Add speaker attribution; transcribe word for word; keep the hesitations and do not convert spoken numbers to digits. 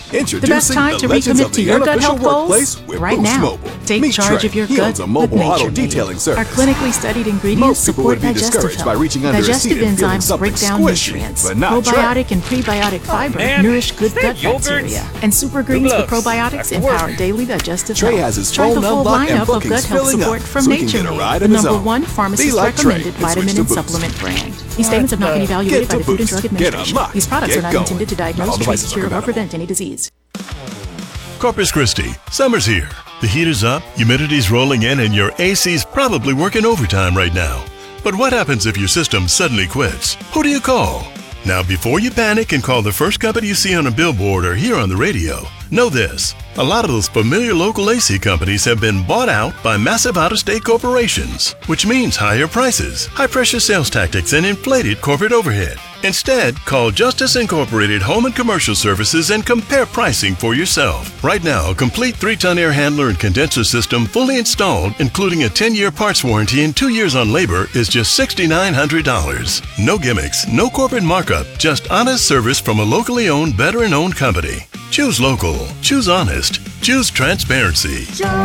Speaker 1: Introducing
Speaker 2: The best time
Speaker 1: the
Speaker 2: to
Speaker 1: Legends
Speaker 2: recommit
Speaker 1: of
Speaker 2: to
Speaker 1: the
Speaker 2: your gut
Speaker 1: Unofficial
Speaker 2: health goals?
Speaker 1: Workplace with
Speaker 2: Right
Speaker 1: Boost
Speaker 2: now.
Speaker 1: Mobile.
Speaker 2: Take
Speaker 1: Meet
Speaker 2: charge
Speaker 1: Trey.
Speaker 2: of your
Speaker 1: He
Speaker 2: gut
Speaker 1: owns a
Speaker 2: with
Speaker 1: mobile auto
Speaker 2: Nature
Speaker 1: detailing
Speaker 2: Made.
Speaker 1: service.
Speaker 2: Our clinically studied ingredients
Speaker 1: Most people
Speaker 2: support
Speaker 1: would be
Speaker 2: digestive
Speaker 1: discouraged by
Speaker 2: health.
Speaker 1: reaching under a
Speaker 2: Digestive
Speaker 1: seat and feeling
Speaker 2: enzymes
Speaker 1: something
Speaker 2: break down
Speaker 1: squishy,
Speaker 2: nutrients.
Speaker 1: but not Trey.
Speaker 2: Probiotic and prebiotic fiber
Speaker 3: man.
Speaker 2: nourish good
Speaker 3: Is that
Speaker 2: gut
Speaker 3: yogurt?
Speaker 2: bacteria. And super greens for
Speaker 3: gloves.
Speaker 2: probiotics
Speaker 3: After
Speaker 2: empower
Speaker 3: work.
Speaker 2: daily digestive
Speaker 1: Trey
Speaker 2: health.
Speaker 1: has his
Speaker 2: Try the
Speaker 1: phone
Speaker 2: full
Speaker 1: unlocked and
Speaker 2: lineup of
Speaker 1: bookings
Speaker 2: gut health
Speaker 1: filling
Speaker 2: support
Speaker 1: up,
Speaker 2: from
Speaker 1: so he can
Speaker 2: Nature
Speaker 1: get a
Speaker 2: Made,
Speaker 1: ride
Speaker 2: the
Speaker 1: of his
Speaker 2: number
Speaker 1: own.
Speaker 2: one
Speaker 1: Be
Speaker 2: pharmacist
Speaker 1: like Trey
Speaker 2: recommended
Speaker 1: and switch
Speaker 2: vitamin
Speaker 1: to
Speaker 2: and
Speaker 1: Boost.
Speaker 2: supplement brand. These statements have not been
Speaker 1: Get
Speaker 2: evaluated by
Speaker 1: to
Speaker 2: the Food and
Speaker 1: Boost.
Speaker 2: Drug
Speaker 1: Get
Speaker 2: Administration.
Speaker 1: unlocked.
Speaker 2: These products
Speaker 1: Get
Speaker 2: are not
Speaker 1: going.
Speaker 2: intended to
Speaker 1: All
Speaker 2: diagnose, treat,
Speaker 1: devices are
Speaker 2: cure, or
Speaker 1: compatible.
Speaker 2: prevent any disease.
Speaker 4: Corpus Christi, summer's here. The heat is up, humidity's rolling in, and your A C's probably working overtime right now. But what happens if your system suddenly quits? Who do you call? Now, before you panic and call the first company you see on a billboard or hear on the radio, know this. A lot of those familiar local A C companies have been bought out by massive out-of-state corporations, which means higher prices, high-pressure sales tactics, and inflated corporate overhead. Instead, call Justice Incorporated Home and Commercial Services and compare pricing for yourself. Right now, a complete three-ton air handler and condenser system fully installed, including a ten-year parts warranty and two years on labor, is just six thousand nine hundred dollars. No gimmicks, no corporate markup, just honest service from a locally owned, veteran-owned company. Choose local. Choose honest. Choose transparency.